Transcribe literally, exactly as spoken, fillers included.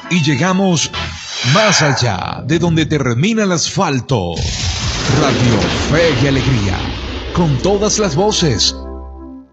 y llegamos más allá de donde termina el asfalto. Radio Fe y Alegría, con todas las voces,